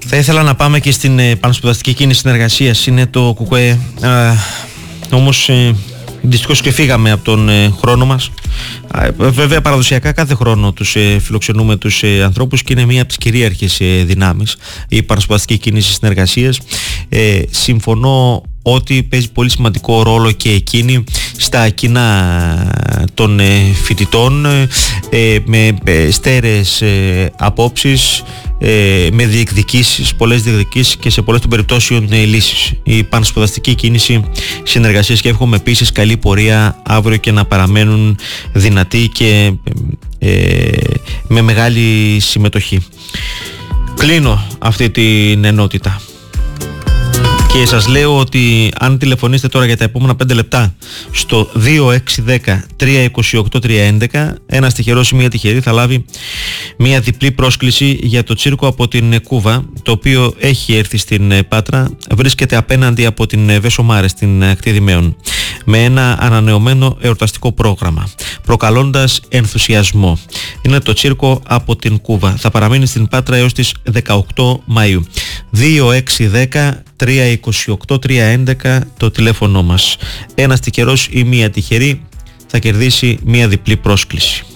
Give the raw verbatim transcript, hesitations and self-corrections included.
Θα ήθελα να πάμε και στην ε, πανσπουδαστική κίνηση συνεργασίας. Είναι το ΚΚΕ. Όμως ε, δυστυχώς και φύγαμε από τον ε, χρόνο μας. Ε, βέβαια παραδοσιακά κάθε χρόνο τους ε, φιλοξενούμε τους ε, ανθρώπους και είναι μία από τις κυρίαρχες ε, δυνάμεις η πανσπουδαστική κίνηση συνεργασίας. Ε, συμφωνώ ότι παίζει πολύ σημαντικό ρόλο και εκείνη στα κοινά των ε, φοιτητών ε, με ε, στέρεες ε, απόψεις, ε, με διεκδικήσεις, πολλές διεκδικήσεις και σε πολλές των περιπτώσεων ε, λύσεις. Η πανσπουδαστική κίνηση συνεργασίας, και εύχομαι επίσης καλή πορεία αύριο και να παραμένουν δυνατοί και ε, με μεγάλη συμμετοχή. Κλείνω αυτή την ενότητα και σας λέω ότι αν τηλεφωνήσετε τώρα για τα επόμενα πέντε λεπτά στο δύο έξι ένα μηδέν τρία δύο οκτώ τρία ένα ένα, ένας τυχερός ή μία τυχερή θα λάβει μία διπλή πρόσκληση για το τσίρκο από την Κούβα, το οποίο έχει έρθει στην Πάτρα, βρίσκεται απέναντι από την Βέσο Μάρε στην ακτή Δημαίων, με ένα ανανεωμένο εορταστικό πρόγραμμα, προκαλώντας ενθουσιασμό. Είναι το τσίρκο από την Κούβα. Θα παραμείνει στην Πάτρα έως τις δεκαοκτώ Μαΐου. δύο έξι ένα μηδέν τρία δύο οκτώ τρία ένα ένα το τηλέφωνο μας. Ένας τυχερός ή μία τυχερή θα κερδίσει μία διπλή πρόσκληση.